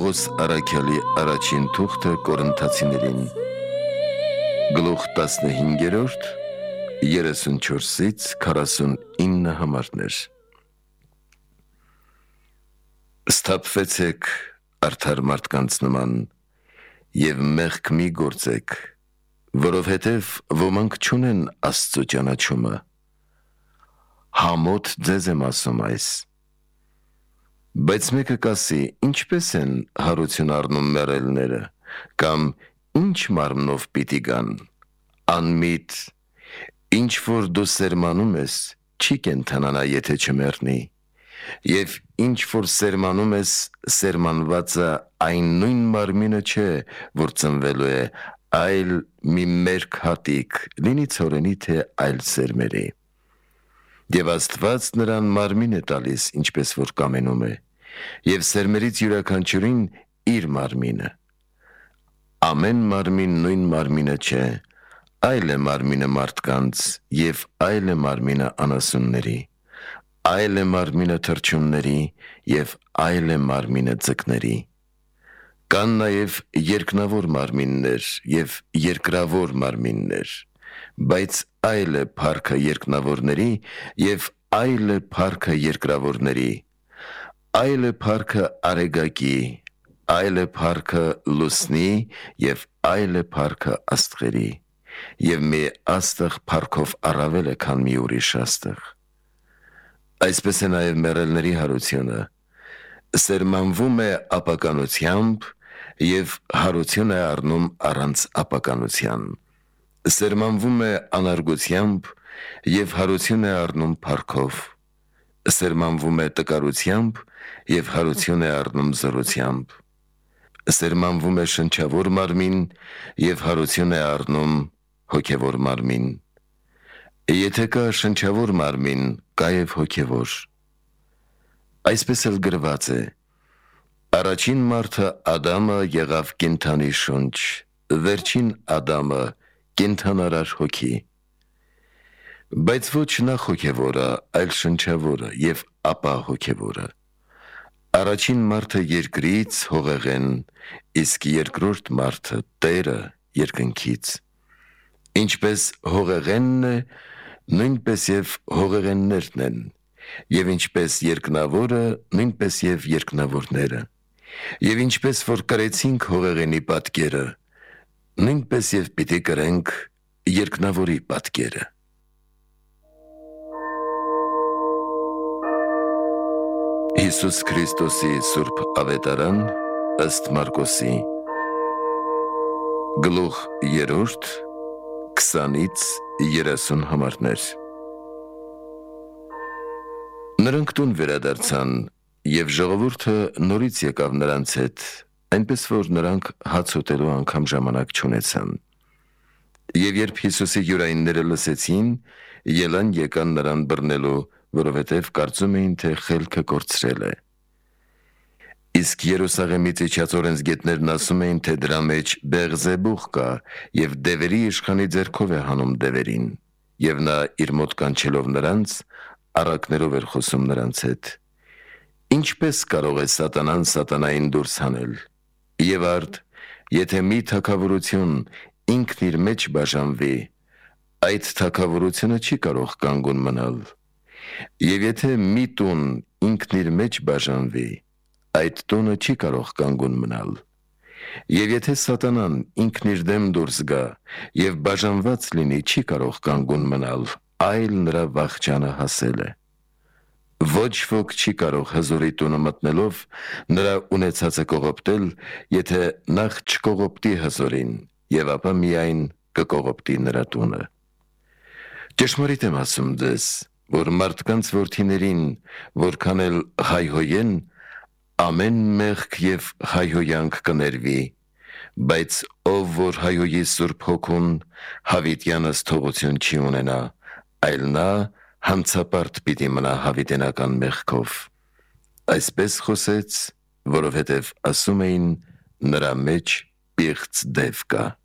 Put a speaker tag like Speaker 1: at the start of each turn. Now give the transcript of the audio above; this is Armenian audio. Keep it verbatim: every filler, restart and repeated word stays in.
Speaker 1: Պողոս Արաքյալի առաջին թուղթը Կորինթացիներին, գլուխ տասնհինգերորդ, երեսունչորսից քառասունինը համարներ։ Սթափվեցեք արդար մարդկանց նման և մեղք մի գործեք, որովհետև ոմանք չունեն Աստծո ճանաչումը։ Համոտ ձեզ եմ ասում այս։ Բայց մեկը կասի, ինչպես են հարություն առնում մեռելները, կամ ինչ մարմնով պիտի գան, անմիտ, ինչ որ դու սերմանում ես, չի կենդանանա, եթե չմեռնի, և ինչ որ սերմանում ես, սերմանվածը այն նույն մարմինը չէ, որ ծնվելու է, այլ մի մերկ հատիկ, լինի ցորենի, թե այլ սերմերի։ Եվ Աստված նրան մարմին է տալիս, ինչպես որ կամենում է, և սերմերից յուրաքանչյուրին իր մարմինը։ Ամեն մարմին նույն մարմինը չէ, այլ է մարմինը մարդկանց, և այլ է մարմինը անասունների, այլ է մարմինը թռչունների, և այլ է մարմինը ձկների։ Կան նաև երկնավոր մարմիններ և երկրավոր մարմիններ, բայց այլ է փառքը երկնավորների և այլ է փառքը երկրավորների, այլ է փառքը արեգակի, այլ է փառքը լուսնի և այլ է փառքը աստղերի, և մի աստղ փառքով առավել է, քան մի ուրիշ աստղ։ Այսպես է նաև մեռելների հարությունը, սերմանվում է ապականությամբ և հարություն է առնում առանց ապականության, սերմանվում է անարգությամբ և հարություն է առնում փառքով, սերմանվում է տկարությամբ և հարություն է առնում զորությամբ, սերմանվում է շնչավոր մարմին և հարություն է առնում հոգևոր մարմին։ Եթե կա շնչավոր մարմին, կա և հոգևոր։ Այսպես էլ գրված է. առաջին մարդը Ադամը եղավ կենդանի շունչ, վերջին Ադամը կենդանարար հոգի։ Բայց ոչ նախ հոգևորը, այլ շնչավորը, և ապա հոգևորը։ Առաջին մարդը երկրից, հողեղեն, իսկ երկրորդ մարդը Տերը երկնքից։ Ինչպես հողեղենն է, նույնպես և հողեղեններն են, և ինչպես երկնավորը, նույնպես և երկնավորները, և ինչպես որ կրեցինք հողեղենի պատկերը, նույնպես և պիտի կրենք երկնավորի պատկերը։ Հիսուս Քրիստոսի սուրբ ավետարան ըստ Մարկոսի, գլուխ երրորդ, քսանից երեսուն համարներ։ Նրանք տուն վերադարձան, և ժողովուրդը նորից եկավ նրանց հետ, այնպես որ նրանք հաց ուտելու անգամ ժամանակ չունեցան։ Եվ երբ Հիսուսի յուրայինները լսեցին, ելան եկան նրան բռնելու, որովհետև կարծում էին, թե խելքը կորցրել է։ Իսկ Երուսաղեմից իջած օրենսգետներն ասում էին, թե դրա մեջ Բեղզեբուղ կա, և դևերի իշխանի ձեռքով է հանում դևերին, և նա իր մոտ կանչելով նրանց, առակներով էր խոսում նրանց հետ. Ինչպե՞ս կարող է սատանան սատանային դուրս հանել։ Եվ արդ, եթե մի թագավորություն ինքն իր մեջ բաժանվի, այդ թագավորությունը չի կարող կանգուն մնալ։ Եվ եթե մի տուն ինքն իր մեջ բաժանվի, այդ տունը չի կարող կանգուն մնալ։ Եվ եթե սատանան ինքն իր դեմ դուրս գա և բաժանված լինի, չի կարող կանգուն մնալ, այլ նրա վախճանը հասել է։ Ոչ ոք չի կարող հզորի տունը մտնելով նրա ունեցածը կողոպտել, եթե նախ չկողոպտի հզորին, և ապա միայն կկողոպտի նրա տունը։ Ճշմարիտ եմ ասում ձեզ, որ մարդկանց որդիներին, որքան էլ հայհոյեն, ամեն մեղք և հայհոյանք կներվի, բայց ով որ հայհոյի Սուրբ Հոգուն, հավիտյանս թողություն չի ունենա, այլ նա հանցապարտ պիտի մնա հավիտենական մեղքով։ Այսպես խոսեց, որովհետև ասում էին, նրա մեջ պիղծ դև կա։